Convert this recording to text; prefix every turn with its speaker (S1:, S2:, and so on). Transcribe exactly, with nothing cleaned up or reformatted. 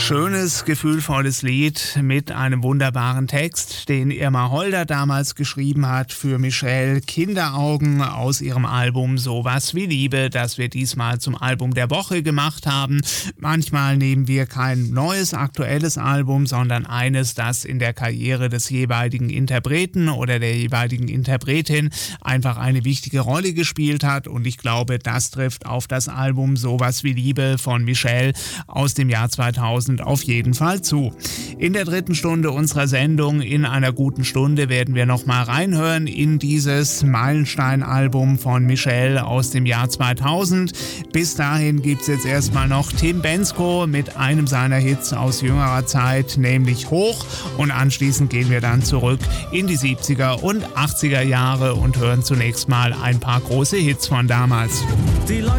S1: Schönes, gefühlvolles Lied mit einem wunderbaren Text, den Irma Holder damals geschrieben hat für Michelle. Kinderaugen aus ihrem Album Sowas wie Liebe, das wir diesmal zum Album der Woche gemacht haben. Manchmal nehmen wir kein neues, aktuelles Album, sondern eines, das in der Karriere des jeweiligen Interpreten oder der jeweiligen Interpretin einfach eine wichtige Rolle gespielt hat. Und ich glaube, das trifft auf das Album Sowas wie Liebe von Michelle aus dem Jahr zweitausend auf jeden Fall zu. In der dritten Stunde unserer Sendung, in einer guten Stunde, werden wir nochmal reinhören in dieses Meilenstein-Album von Michelle aus dem Jahr zweitausend. Bis dahin gibt es jetzt erstmal noch Tim Bendzko mit einem seiner Hits aus jüngerer Zeit, nämlich Hoch. Und anschließend gehen wir dann zurück in die siebziger und achtziger Jahre und hören zunächst mal ein paar große Hits von damals. Die